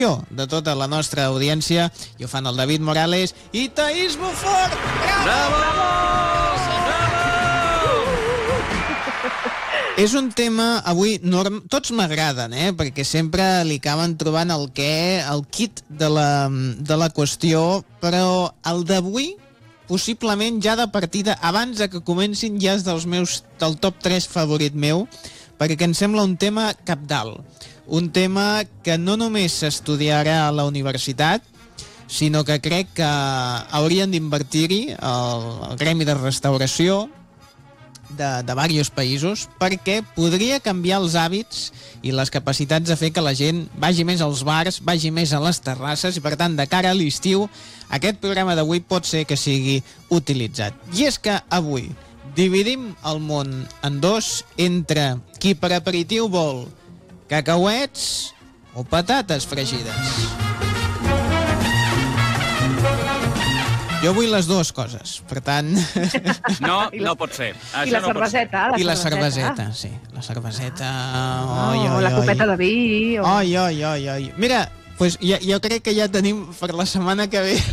de tota la nostra audiència, i ho fan el David Morales i Taís Bufort. Bravo! És un tema, avui, tots m'agraden, perquè sempre li acaben trobant el kit de la qüestió, però el d'avui, possiblement ja de partida, abans que comencin, ja és del top 3 favorit meu, perquè em sembla un tema cabdal. Un tema que no només s'estudiarà a la universitat, sinó que crec que haurien d'invertir-hi el Gremi de Restauració de diversos països, perquè podria canviar els hàbits i les capacitats de fer que la gent vagi més als bars, vagi més a les terrasses, i per tant, de cara a l'estiu, aquest programa d'avui pot ser que sigui utilitzat. I és que avui dividim el món en dos, entre qui per aperitiu vol cacauets o patates fregides. Jo vull les dues coses, per tant... No pot ser. I la cerveseta. I la cerveseta, sí. La cerveseta... O la copeta de vi. Oi. Mira, pues jo crec que ja tenim per la setmana que ve.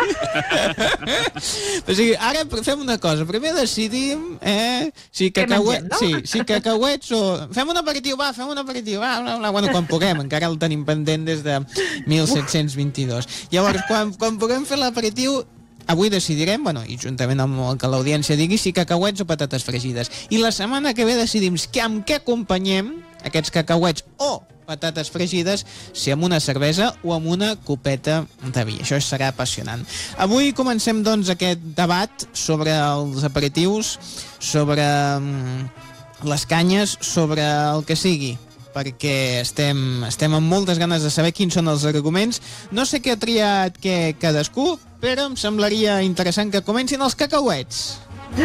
O sigui, ara fem una cosa. Primer decidim si cacauets o... Fem un aperitiu, va. Bueno, quan puguem, encara el tenim pendent des de 1722. Llavors, quan puguem fer l'aperitiu, avui decidirem, i juntament amb el que l'audiència digui, si cacauets o patates fregides. I la setmana que ve decidim amb què acompanyem aquests cacauets o patates fregides, si amb una cervesa o amb una copeta de vi. Això serà apassionant. Avui comencem, doncs, aquest debat sobre els aperitius, sobre les canyes, sobre el que sigui, perquè estem amb moltes ganes de saber quins són els arguments. No sé què ha triat cadascú, però em semblaria interessant que comencin els cacauets.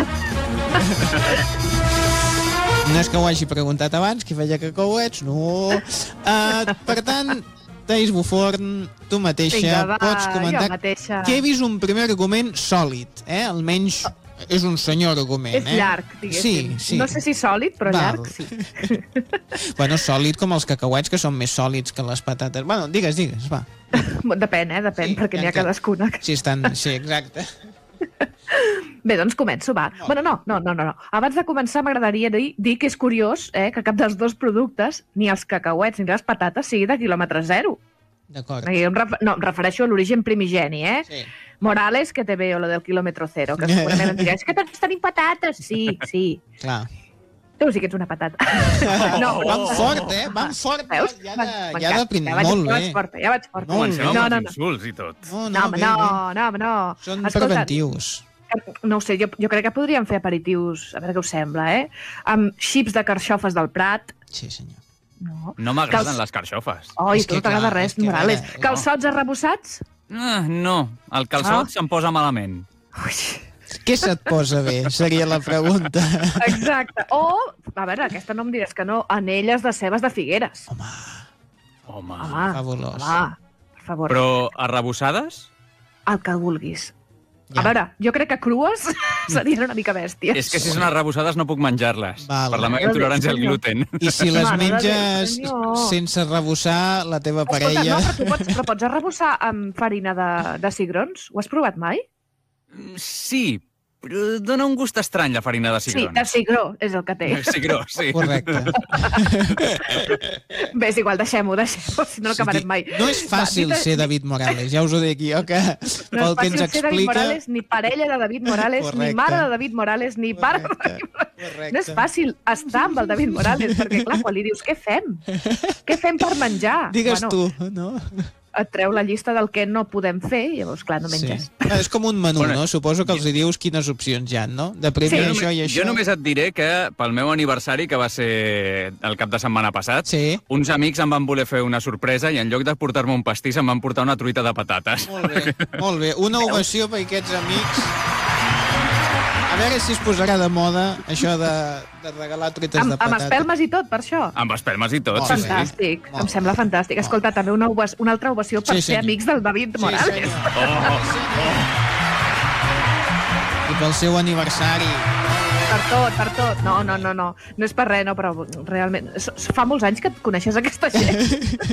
No és que ho hagi preguntat abans, qui feia cacauets, no. Per tant, Taís Bufort, tu mateixa pots comentar que he vist un primer argument sòlid, almenys és un senyor argument. És llarg, diguéssim. Sí. No sé si sòlid, però llarg, sí. Bueno, sòlid com els cacauets, que són més sòlids que les patates. Bueno, digues, va. Depèn, perquè n'hi ha cadascuna. Sí, exacte. Bé, doncs començo, va. Bueno, no. Abans de començar m'agradaria dir que és curiós que cap dels dos productes, ni els cacauets ni les patates, sigui de quilòmetre zero. D'acord. No, em refereixo a l'origen primigeni, Sí. Morales, que te veo lo del quilòmetre zero, que segurament em dirà, és que tots tenim patates. Sí. Clar. Tu sí que ets una patata. No, van fort, Van fort. Veus? Ja de primer, molt bé. Ja vaig fort. Comencem amb els insults i tot. No. Són preventius. No ho sé, jo crec que podríem fer aperitius, a veure què us sembla, amb xips de carxofes del Prat. Sí, senyor. No m'agraden les carxofes. Oi, tu no t'agrada res, Morales. Calçots arrebossats? No, el calçot se'm posa malament. Què se't posa bé? Seria la pregunta. Exacte. O, a veure, aquesta no em diràs que no, anelles de cebes de Figueres. Home. Fabulós. Per favor. Però arrebossades? El que vulguis. A veure, jo crec que crues serien una mica bèsties. És que si són arrebossades no puc menjar-les, per la meva intolerància al gluten. I si les menges sense arrebossar, la teva parella... Escolta, però pots arrebossar amb farina de cigrons? Ho has provat mai? Sí, però dona un gust estrany la farina de cigrons. Sí, de cigró és el que té. Cigró, sí. Correcte. Bé, és igual, deixem-ho, si no acabarem mai. No és fàcil ser David Morales, ja us ho dic jo, que pel que ens explica... No és fàcil ser David Morales, ni parella de David Morales, ni mare de David Morales, ni pare de David Morales. No és fàcil estar amb el David Morales, perquè clar, quan li dius, què fem? Què fem per menjar? Digues tu, no? Et treu la llista del que no podem fer i llavors, clar, no menges. Sí. És com un menú, no? Suposo que els hi dius quines opcions hi ha, no? De primer això i això. Jo només et diré que pel meu aniversari, que va ser el cap de setmana passat, uns amics em van voler fer una sorpresa i en lloc de portar-me un pastís em van portar una truita de patates. Molt bé. Una ovació per aquests amics. A veure si es posarà de moda això de regalar truites de patates. Amb espelmes i tot, per això? Amb espelmes i tot, sí. Fantàstic, em sembla fantàstic. Escolta, també una altra ovació per ser amics del David Morales. I pel seu aniversari. Per tot. No és per res, no, però realment... Fa molts anys que et coneixes aquesta gent.